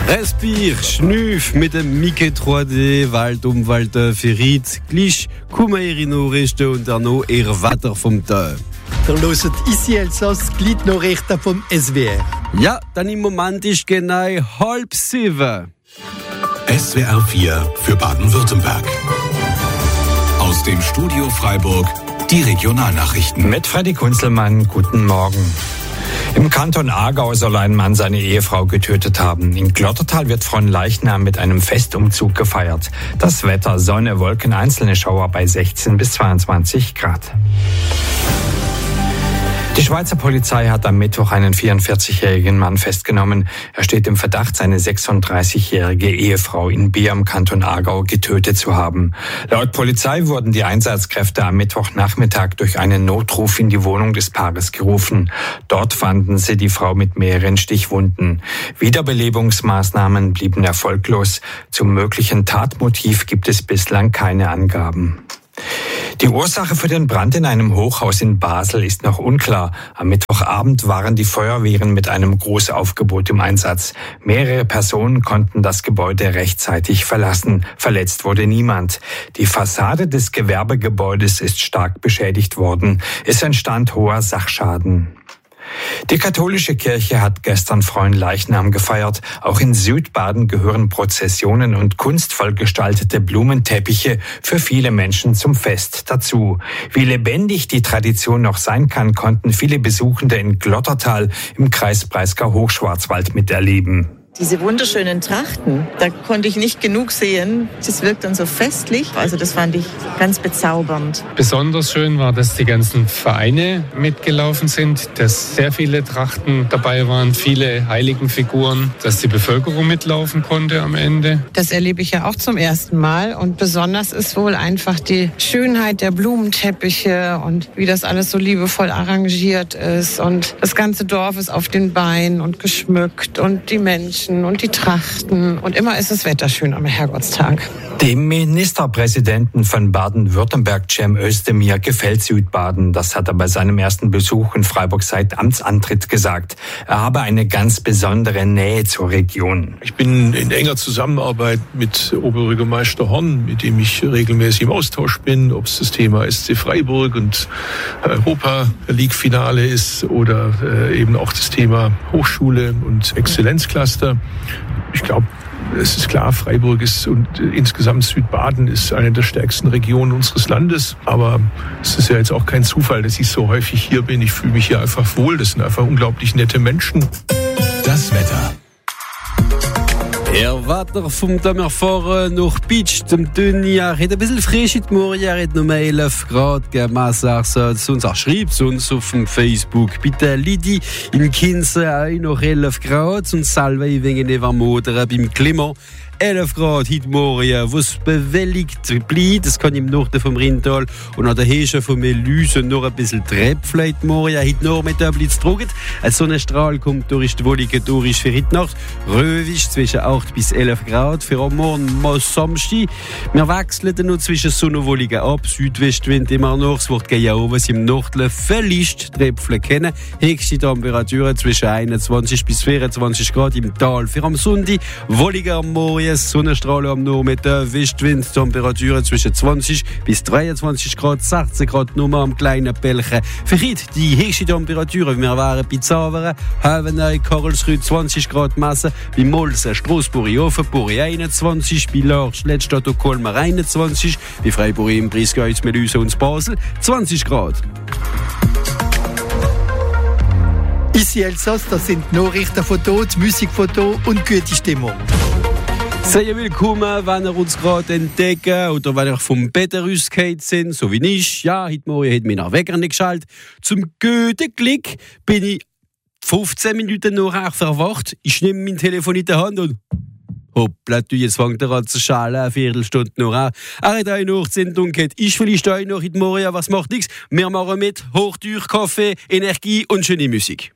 Respire, schnüff mit dem Mickey 3D, Wald um Wald Ferit, gleich kommen ihr in Nachrichten und dann noch ihr Wetter vom Tag. Ihr hört ici Elsass, Gliednachrichten vom SWR. Ja, dann im Moment ist genau 6:30. SWR 4 für Baden-Württemberg. Aus dem Studio Freiburg die Regionalnachrichten. Mit Freddy Kunzelmann, guten Morgen. Im Kanton Aargau soll ein Mann seine Ehefrau getötet haben. In Glottertal wird Fronleichnam mit einem Festumzug gefeiert. Das Wetter, Sonne, Wolken, einzelne Schauer bei 16 bis 22 Grad. Die Schweizer Polizei hat am Mittwoch einen 44-jährigen Mann festgenommen. Er steht im Verdacht, seine 36-jährige Ehefrau in Bier im Kanton Aargau getötet zu haben. Laut Polizei wurden die Einsatzkräfte am Mittwochnachmittag durch einen Notruf in die Wohnung des Paares gerufen. Dort fanden sie die Frau mit mehreren Stichwunden. Wiederbelebungsmaßnahmen blieben erfolglos. Zum möglichen Tatmotiv gibt es bislang keine Angaben. Die Ursache für den Brand in einem Hochhaus in Basel ist noch unklar. Am Mittwochabend waren die Feuerwehren mit einem Großaufgebot im Einsatz. Mehrere Personen konnten das Gebäude rechtzeitig verlassen. Verletzt wurde niemand. Die Fassade des Gewerbegebäudes ist stark beschädigt worden. Es entstand hoher Sachschaden. Die katholische Kirche hat gestern Fronleichnam gefeiert. Auch in Südbaden gehören Prozessionen und kunstvoll gestaltete Blumenteppiche für viele Menschen zum Fest dazu. Wie lebendig die Tradition noch sein kann, konnten viele Besuchende in Glottertal im Kreis Breisgau-Hochschwarzwald miterleben. Diese wunderschönen Trachten, da konnte ich nicht genug sehen. Das wirkt dann so festlich. Also das fand ich ganz bezaubernd. Besonders schön war, dass die ganzen Vereine mitgelaufen sind, dass sehr viele Trachten dabei waren, viele Heiligenfiguren, dass die Bevölkerung mitlaufen konnte am Ende. Das erlebe ich ja auch zum ersten Mal. Und besonders ist wohl einfach die Schönheit der Blumenteppiche und wie das alles so liebevoll arrangiert ist. Und das ganze Dorf ist auf den Beinen und geschmückt und die Menschen und die Trachten. Und immer ist das Wetter schön am Herrgottstag. Dem Ministerpräsidenten von Baden-Württemberg, Cem Özdemir, gefällt Südbaden. Das hat er bei seinem ersten Besuch in Freiburg seit Amtsantritt gesagt. Er habe eine ganz besondere Nähe zur Region. Ich bin in enger Zusammenarbeit mit Oberbürgermeister Horn, mit dem ich regelmäßig im Austausch bin, ob es das Thema SC Freiburg und Europa League-Finale ist oder eben auch das Thema Hochschule und Exzellenzcluster. Ich glaube, es ist klar, Freiburg ist und insgesamt Südbaden ist eine der stärksten Regionen unseres Landes. Aber es ist ja jetzt auch kein Zufall, dass ich so häufig hier bin. Ich fühle mich hier einfach wohl. Das sind einfach unglaublich nette Menschen. Das Wetter. Der Wetter vom Dämmer fahren nach Pitsch zum Dünjahr hat ein bisschen frisch in den Morgen, hat nur 11 Grad gemessen. Sonst schreibt es uns auf dem Facebook. Bitte Lidi in Kinsen auch noch 11 Grad und Salve wegen Evermodern beim Klima. 11 Grad heute Morgen, wo es bewölkt bleibt. Das kann im Norden vom Rheintal und an der Hesche von Melüse noch ein bisschen Tröpfchen heute Morgen. Heute Nachmittag bleibt es trocken. Ein Sonnenstrahl kommt durch die Wolken durch für heute Nacht. Röwisch zwischen 8 bis 11 Grad. Für am Morgen Samstag. Wir wechseln dann noch zwischen Sonne und Wolken ab. Südwestwind immer noch. Es wird gehen auch, was im Norden vielleicht Tröpfchen kennen. Höchste Temperaturen zwischen 21 bis 24 Grad im Tal. Für am Sonntag Wolken am Morgen. Sonnenstrahlen am Nachmittag, Westwind, Temperaturen zwischen 20 bis 23 Grad, 16 Grad nur am kleinen Belchen. Für heute die höchste Temperaturen, wir waren bei Zaveren, Havenay, Karlsruhe 20 Grad Masse, bei Molsen, Strassburg, Offenburg 21, bei Lorsch, Lettstadt und Colmar 21, bei Freiburg im Breisgau, Melüse und Basel 20 Grad. Ici Elsass, das sind Nachrichten von dort, Musik von dort und gute Stimmung. Sehr willkommen, wenn ihr uns gerade entdecken oder wenn ihr vom Bett rausgefallen sind, so wie ich. Ja, heute Morgen hat mich nach Wecker nicht geschaltet. Zum guten Glück bin ich 15 Minuten nachher verwacht. Ich nehme mein Telefon in die Hand und hoppla, jetzt fängt er an zu schalen, eine Viertelstunde nachher. Er hat eine Nachtsendung gehabt. Ich vielleicht auch noch heute Morgen, was macht nichts. Wir machen mit, Hochtür, Kaffee, Energie und schöne Musik.